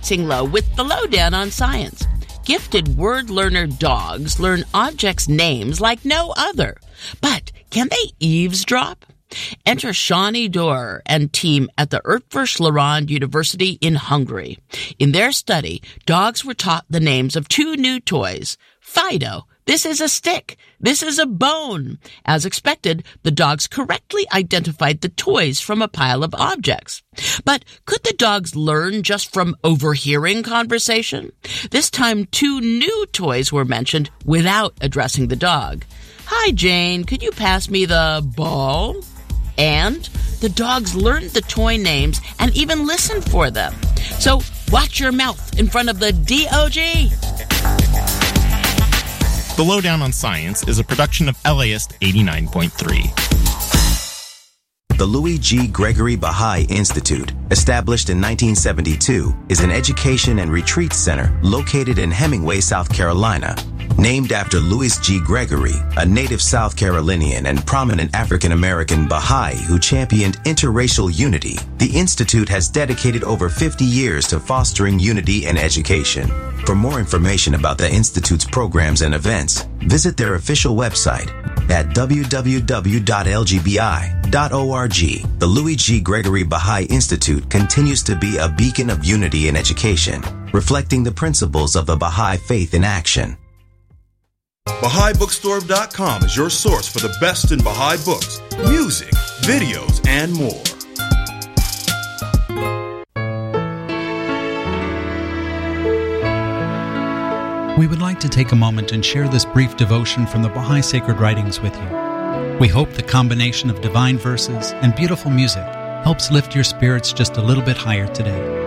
Singlo with the lowdown on science. Gifted word learner dogs learn objects' names like no other. But can they eavesdrop? Enter Shani Dor and team at the Eötvös-Loránd University in Hungary. In their study, dogs were taught the names of two new toys. Fido, this is a stick. This is a bone. As expected, the dogs correctly identified the toys from a pile of objects. But could the dogs learn just from overhearing conversation? This time, two new toys were mentioned without addressing the dog. Hi, Jane, could you pass me the ball? And the dogs learned the toy names and even listened for them. So watch your mouth in front of the DOG. The Lowdown on Science is a production of LAist 89.3. The Louis G. Gregory Baha'i Institute, established in 1972, is an education and retreat center located in Hemingway, South Carolina. Named after Louis G. Gregory, a native South Carolinian and prominent African-American Baha'i who championed interracial unity, the Institute has dedicated over 50 years to fostering unity and education. For more information about the Institute's programs and events, visit their official website at www.lgbi.org. The Louis G. Gregory Baha'i Institute continues to be a beacon of unity and education, reflecting the principles of the Baha'i faith in action. BahaiBookstore.com is your source for the best in Baha'i books, music, videos, and more. We would like to take a moment and share this brief devotion from the Baha'i Sacred Writings with you. We hope the combination of divine verses and beautiful music helps lift your spirits just a little bit higher today.